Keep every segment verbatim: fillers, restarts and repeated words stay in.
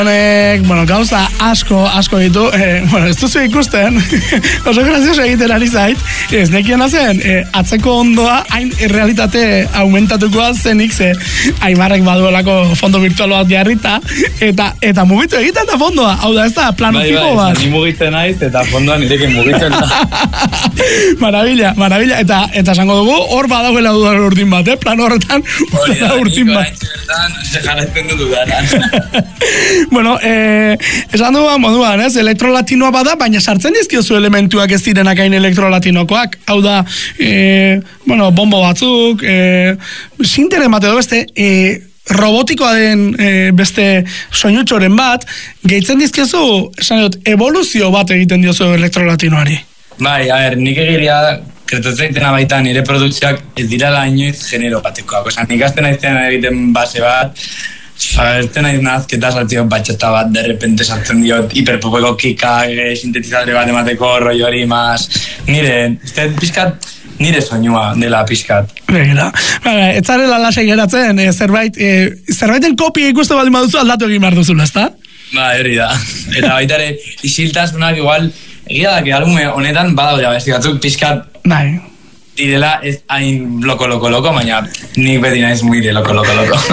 Honek, bueno, gauza asko, asko ditu, eh, bueno, ez duzu ikusten, oso grazioso egiten ari zait, ez nekiena zen, eh, atzeko ondoa, hain realitate aumentatukoa zenik, ze Aimarrek baduelako fondo virtual bat jarrita, eta eta mugitu egiten da fondoa, hau da, ez da, plano bai, fijo bat. Ni mugitzen naiz, eta fondoa nirekin mugitzen da. Maravilla, maravilla, eta eta esango dugu, hor badagoela dudan urdin bat, eh, plano horretan, urdin bat. Se jarraitzen dut dudaran. Bueno, eh, esan dugu moduan, ez, elektrolatinoa bada, baina sartzen dizkiozu elementuak ez direnak hain elektrolatinokoak. Hau da, eh, bueno, bombo batzuk, eh, sintere emate du beste, eh, robotikoa den eh, beste soinutxoren bat, gehitzen dizkiozu, esan dut, evoluzio bat egiten diozu elektrolatinoari. Bai, a ber, nik egiria kretatzen zaitena baita nire produktziak ez dirala inoiz genero batekoak. Osa, nik azten aizten egiten base bat, Zagertzen nahi nazketa sartzen batxeta bat, de repente sartzen diot hiperpopeko kika, sintetizadore bat emateko rollo hori maz. Nire, ez pixkat, nire soinua dela pixkat. Begira. Ez zarela lasai geratzen, eh, zerbait, eh, zerbaiten kopia ikuste bat imaduzu aldatu egin behar duzula, ezta? Ba, hori da. Eta baita ere, isiltasunak igual, egia da, que albume honetan badago ja besti batzuk pixkat. Bai. Direla ez hain loko, loko, loko, baina nik beti naiz muy de loko, loko, loko.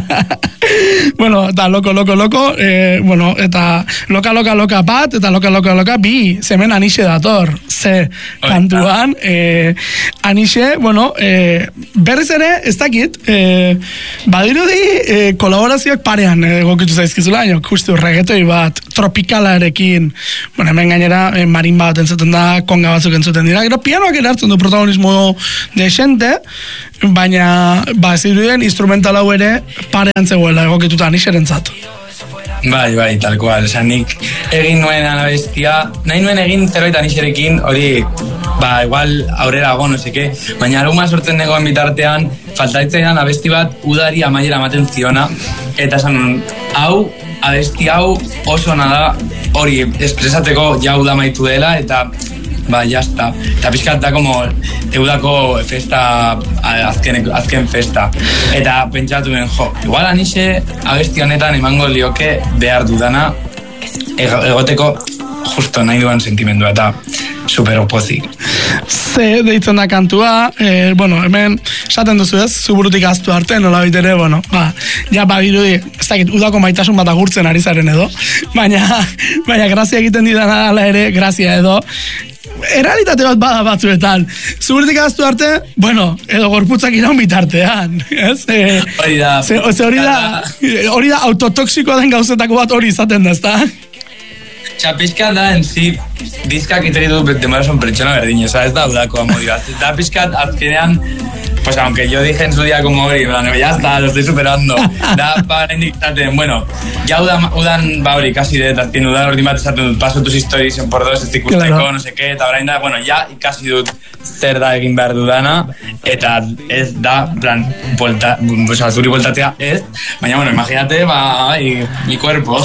Bueno, eta loko, loko, loko, eh, bueno, eta loka, loka, loka bat, eta loka, loka, loka bi, zemen Anixe dator, ze kantuan, eh, Anixe, bueno, eh, berriz ere, ez dakit, eh, badirudi eh, kolaborazioak parean egokitu eh, zaizkizula, baina justu reggaetoi bat, tropikalarekin, bueno, hemen gainera, eh, marimba bat entzuten da, konga batzuk entzuten dira, gero pianoak ere hartzen du protagonismo de xente, baina ba ez dirudien instrumental hau ere parean zegoela egokituta Anixerentzat. Bai, bai, tal cual. Osa, nik egin nuen anabestia, nahi nuen egin zerbait Anixerekin, hori, ba, igual aurrera ago, no seke, baina alguma sortzen negoen bitartean, faltaitzaidan abesti bat udari amaiera ematen ziona, eta esan, hau, abesti hau oso nada, hori, espresateko jau da maitu dela, eta ba, jazta. Eta pixkat da como eudako festa, azken, azken festa. Eta pentsatu ben, jo, igual Anixe abesti honetan emango lioke behar dudana egoteko justo nahi duan sentimendua eta super opozik. Ze deitzen da kantua, eh, bueno, hemen esaten duzu ez, zuburutik aztu arte, nola bitere, bueno, ba, ja badirudi, ez dakit, udako maitasun bat agurtzen ari zaren edo, baina, baina grazia egiten didana ala ere, grazia edo, errealitate bat bada batzuetan. Zuburutik aztu arte, bueno, edo gorputzak iraun bitartean, ez? E, hori da. Ze, ze hori da, hori da autotoxikoa den gauzetako bat hori izaten da, ezta? Txapizkat da, en si, diskak itegitu demora son pertsona berdin, oza, ez da udako amodio. Da pizkat, azkenean, pues aunque yo dije en su día como hori, bueno, ya está, lo estoy superando. Da, para indictaten, bueno, ya udan, udan ba hori, kasi de, azken udan hori bat esaten dut, paso tus stories en por dos, ez ikusteko, claro. No sé qué, eta orain da, bueno, ya ikasi dut zer da egin behar dudana, eta ez da, plan, vuelta, o sea, zuri vueltatea ez, baina, bueno, imagínate, ba, y, mi cuerpo.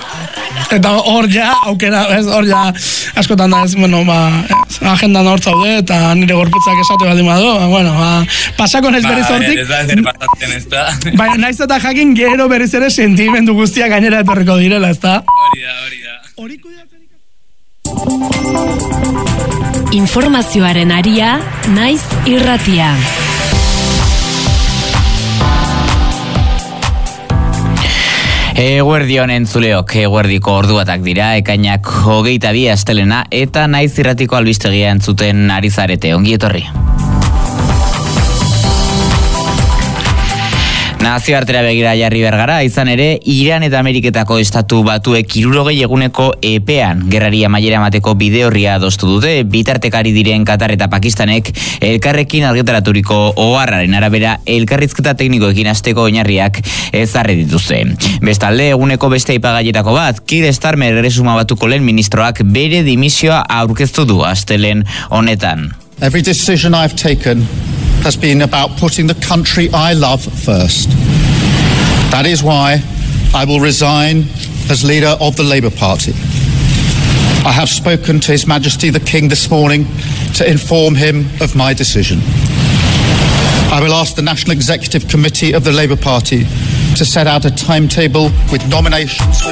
Eta hor ja, aukera, ez, hor ja, askotan da ez, bueno, ba, agendan hor zaude, eta nire gorputzak esatu baldin badu, ba, bueno, ba, pasako naiz berriz hortik. Ez da, ez da, pasatzen ez da. Baina naiz eta jakin gero berriz ere sentimendu guztia gainera etorriko direla, ez da? Hori da, hori da. Hori kudeatzen. Informazioaren aria, naiz irratia. Eguerdion entzuleok, eguerdiko orduatak dira, ekainak hogeita bi astelena, eta naiz irratiko albistegia entzuten ari zarete, ongi etorri. Nazioartera begira jarri bergara, izan ere, Iran eta Ameriketako estatu batuek hirurogei eguneko epean gerrari amaiera emateko bide horria adostu dute, bitartekari diren Katar eta Pakistanek elkarrekin argitaraturiko oharraren arabera elkarrizketa teknikoekin hasteko oinarriak ezarri dituzte. Bestalde, eguneko beste aipagaietako bat, Keir Starmer Erresuma Batuko lehen ministroak bere dimisioa aurkeztu du astelen honetan. Every decision I've taken has been about putting the country I love first. That is why I will resign as leader of the Labour Party. I have spoken to His Majesty the King this morning to inform him of my decision. I will ask the National Executive Committee of the Labour Party to set out a timetable with nominations.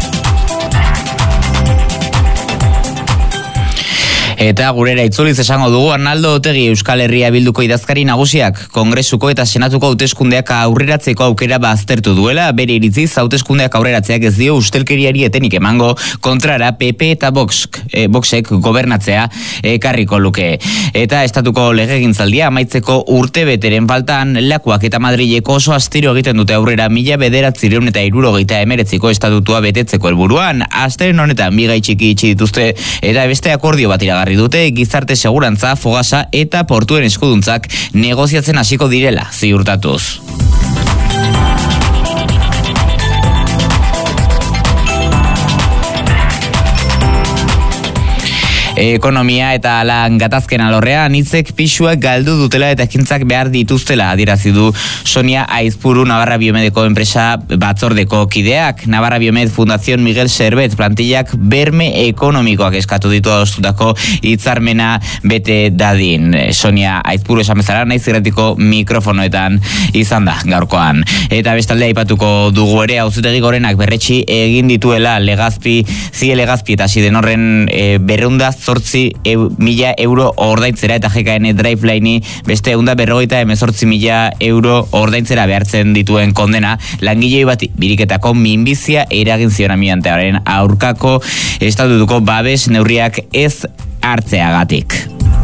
Eta gurera itzuliz esango dugu Arnaldo Otegi Euskal Herria Bilduko idazkari nagusiak Kongresuko eta Senatuko hauteskundeak aurreratzeko aukera baztertu duela, bere iritziz hauteskundeak aurreratzeak ez dio ustelkeriari etenik emango, kontrara P P eta Vox, e, Voxek gobernatzea ekarriko luke. Eta estatuko legegintzaldia amaitzeko urte beteren faltan Lakuak eta Madrileko oso astiro egiten dute aurrera mila bederatziehun eta hirurogeita hemeretziko estatutua betetzeko helburuan. Asteren honetan bi gai txiki itxi dituzte eta beste akordio bat iragarri dute gizarte segurantza, fogasa eta portuen eskuduntzak negoziatzen hasiko direla ziurtatuz. Ekonomia eta lan gatazken alorrean hitzek pisuak galdu dutela eta ekintzak behar dituztela adierazi du Sonia Aizpuru Navarra Biomedeko enpresa batzordeko kideak. Navarra Biomed Fundación Miguel Servet plantillak berme ekonomikoak eskatu ditu adostutako hitzarmena bete dadin. Sonia Aizpuru esan bezala naiz irratiko mikrofonoetan izan da gaurkoan. Eta bestalde aipatuko dugu ere Auzitegi Gorenak berretsi egin dituela Legazpi, Zie Legazpi eta Siden horren e, berreunda zortzi e, mila euro ordaintzera eta G K N Driveline beste eunda berrogeita emezortzi mila euro ordaintzera behartzen dituen kondena langilei bat biriketako minbizia eragin zion amiantearen aurkako estatutuko babes neurriak ez hartzeagatik.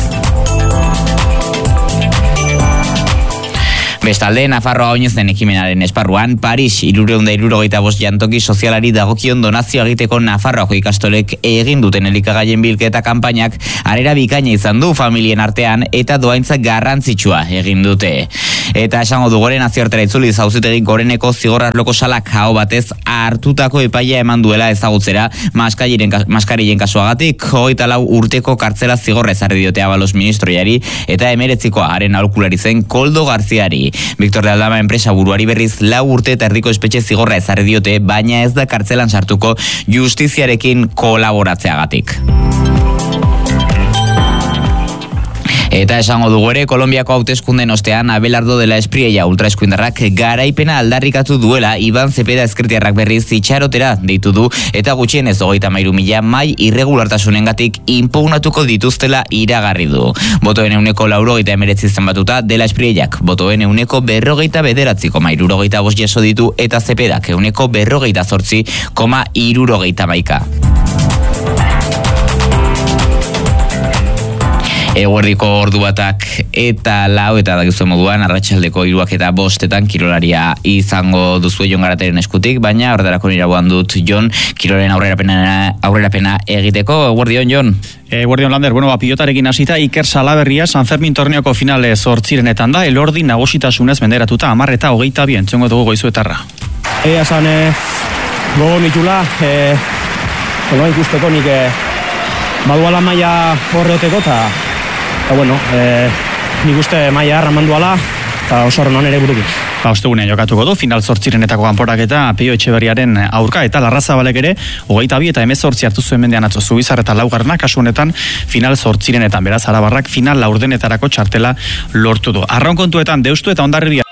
Bestalde, Nafarroa oinezen ekimenaren esparruan, Paris hirurehun eta hirurogeita bost jantoki sozialari dagokion donazio egiteko Nafarroako ikastolek egin duten elikagaien bilketa kanpainak arera bikaina izan du familien artean eta doaintza garrantzitsua egin dute. Eta esango du gore nazioartera itzuliz Auzitegi Goreneko zigorrarloko salak aho batez hartutako epaia eman duela ezagutzera maskarien kasuagatik, hogeita lau urteko kartzela zigorra ezarri diote Abalos ministroiari eta emeretzikoa haren aholkulari zen Koldo Garziari. Victor de Aldama enpresa buruari berriz lau urte eta erdiko espetxe zigorra ezarri diote, baina ez da kartzelan sartuko justiziarekin kolaboratzeagatik. Eta esango dugu ere, Kolonbiako hauteskunden ostean Abelardo de la Espriella ultraeskuindarrak garaipena aldarrikatu duela Iban Zepeda ezkertiarrak berriz itxarotera deitu du eta gutxienez hogeita hamairu mila mai irregulartasunengatik inpugnatuko dituztela iragarri du. Botoen euneko laurogeita emeretzi zenbatuta de la Espriellak botoen euneko berrogeita bederatzi koma hirurogeita bost jaso ditu eta Zepedak euneko berrogeita zortzi koma hirurogeita hamaika. Eguerdiko ordu batak eta lau eta dakizu moduan arratsaldeko hiruak eta bostetan kirolaria izango duzue Jon Garateren eskutik, baina horretarako nirabuan dut Jon kirolen aurrerapena aurrerapena egiteko. Eguerdion Jon. Eguerdion Lander, bueno, ba, pilotarekin hasita Iker Salaberria San Fermin torneoko finale zortzirenetan da, elordi nagusitasunez menderatuta hamar eta hogeita bi entzongo dugu Goizuetarra. Ea esan, eh, gogo nitula, eh, bueno, ikusteko nik eh, baduala maila horreoteko eta Eta, bueno, eh, nik uste maia arraman duala, eta oso horren ere buruki. Ba, ostegunean jokatuko du, final zortzirenetako kanporak eta Peio Etxeberriaren aurka, eta Larrazabalek ere, hogeita bi eta hemezortzi hartu zuen mendean atzo Zubizar eta Laugarna, kasu honetan, final zortzirenetan, beraz, Arabarrak final laurdenetarako txartela lortu du. Arraun kontuetan, Deustu eta Hondarribia